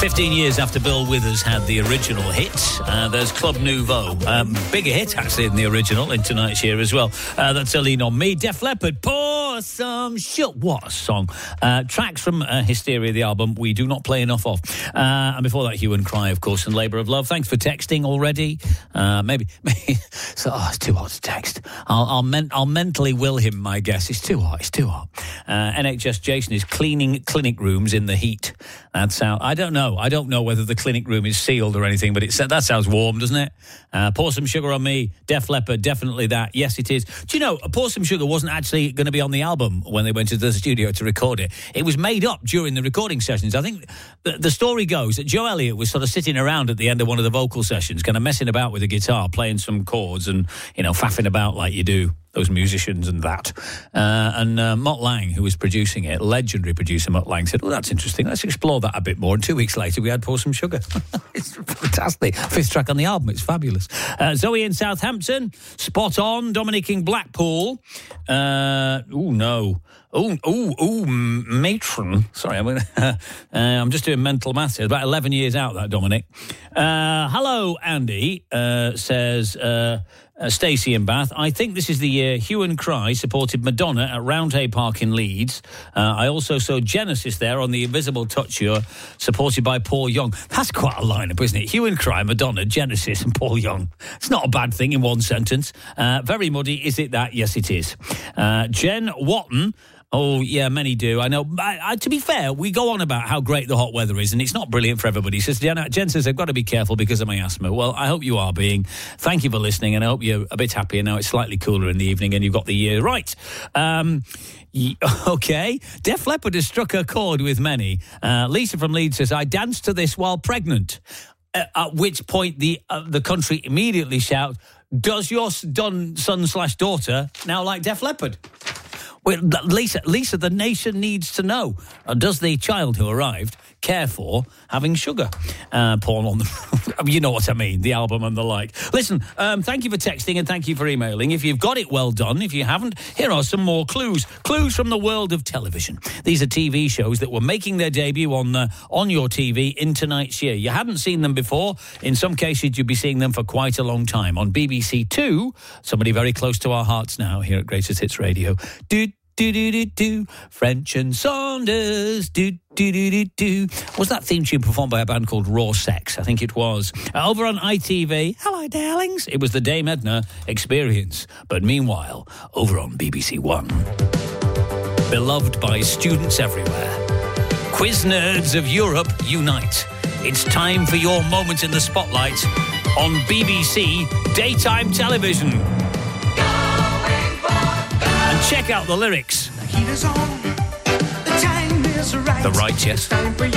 15 years after Bill Withers had the original hit, there's Club Nouveau. Bigger hit, actually, than the original in tonight's year as well. That's A Lean On Me. Def Leppard, Pour Some Sugar. What a song. Tracks from Hysteria, the album we do not play enough of. And before that, Hue and Cry, of course, and Labour of Love. Thanks for texting already. Maybe so, it's too hot to text. I'll mentally will him, my guess. It's too hot. NHS Jason is cleaning clinic rooms in the heat. That's how. I don't know whether the clinic room is sealed or anything, but that sounds warm, doesn't it? Pour Some Sugar on Me, Def Leppard, definitely that. Yes, it is. Do you know, Pour Some Sugar wasn't actually going to be on the album when they went to the studio to record it. It was made up during the recording sessions. I think the story goes that Joe Elliott was sort of sitting around at the end of one of the vocal sessions, kind of messing about with the guitar, playing some chords and, faffing about like you do. Those musicians and that. And Mutt Lange, who was producing it, legendary producer Mutt Lange, said, that's interesting. Let's explore that a bit more. And 2 weeks later, we had Pour Some Sugar. It's fantastic. 5th track on the album. It's fabulous. Zoe in Southampton. Spot on. Dominic in Blackpool. Matron. Sorry, I'm just doing mental maths here. About 11 years out, that, Dominic. Hello, Andy, says... Stacey in Bath. I think this is the year Hue and Cry supported Madonna at Roundhay Park in Leeds. I also saw Genesis there on the Invisible Touch Tour, supported by Paul Young. That's quite a lineup, isn't it? Hue and Cry, Madonna, Genesis and Paul Young. It's not a bad thing in one sentence. Very muddy, is it that? Yes, it is. Jen Watton. Oh, yeah, many do. I know. To be fair, we go on about how great the hot weather is, and it's not brilliant for everybody. Says Jen says, I've got to be careful because of my asthma. Well, I hope you are being. Thank you for listening, and I hope you're a bit happier now. It's slightly cooler in the evening, and you've got the year right. Okay. Def Leppard has struck a chord with many. Lisa from Leeds says, I danced to this while pregnant. At which point the country immediately shout, does your son/daughter now like Def Leppard? Well, Lisa, the nation needs to know. Does the child who arrived care for having sugar? Porn on the... you know what I mean, the album and the like. Listen, thank you for texting and thank you for emailing. If you've got it, well done. If you haven't, here are some more clues. Clues from the world of television. These are TV shows that were making their debut on your TV in tonight's year. You hadn't seen them before. In some cases, you'd be seeing them for quite a long time. On BBC Two, somebody very close to our hearts now here at Greatest Hits Radio. French and Saunders. Was that theme tune performed by a band called Raw Sex? I think it was. Over on ITV, hello, darlings. It was the Dame Edna Experience. But meanwhile, over on BBC One, beloved by students everywhere, quiz nerds of Europe unite. It's time for your moment in the spotlight on BBC Daytime Television. Check out the lyrics. The heat is on, the time is right. The right, yes.